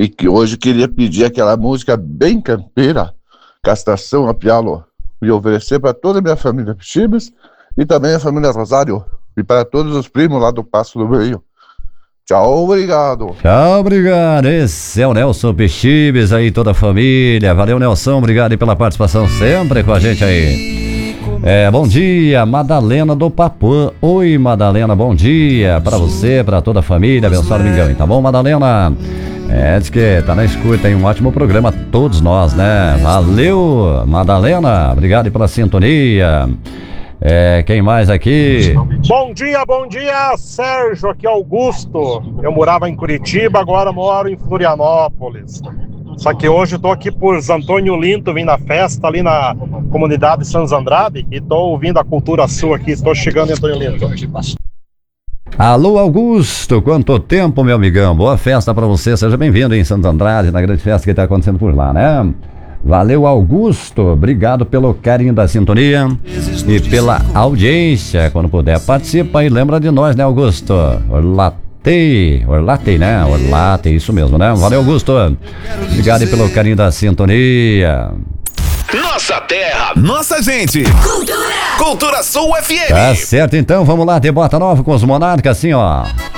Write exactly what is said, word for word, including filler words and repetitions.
E que hoje queria pedir aquela música bem campeira, Castração a Pialo, e oferecer para toda a minha família Pichibes e também a família Rosário, e para todos os primos lá do Passo do Meio. Tchau, obrigado. Tchau, obrigado. Esse é o Nelson Pichibes aí, toda a família. Valeu, Nelson, obrigado aí pela participação sempre com a gente aí. É, bom dia, Madalena do Papuã. Oi, Madalena, bom dia para você, para toda a família. Abençoado Mingão, tá bom, Madalena? É, diz que tá na escuta, tem um ótimo programa, todos nós, né? Valeu, Madalena, obrigado aí pela sintonia. É, quem mais aqui? Bom dia, bom dia, Sérgio, aqui é Augusto. Eu morava em Curitiba, agora moro em Florianópolis. Só que hoje eu tô aqui por Antônio Linto, vim na festa ali na comunidade Santos Andrade e tô ouvindo a Cultura Sul aqui, estou chegando em Antônio Linto. Alô, Augusto, quanto tempo, meu amigão, boa festa pra você, seja bem-vindo em Santos Andrade, na grande festa que tá acontecendo por lá, né? Valeu, Augusto, obrigado pelo carinho da sintonia e pela audiência. Quando puder, participa e lembra de nós, né, Augusto? Orlatei, Orlatei, né? Orlatei, isso mesmo, né? Valeu, Augusto. Obrigado aí pelo carinho da sintonia. Nossa terra, nossa gente. Cultura, Cultura Sul F M. Tá certo, então, vamos lá, de Bota Nova com os Monarcas, assim, ó.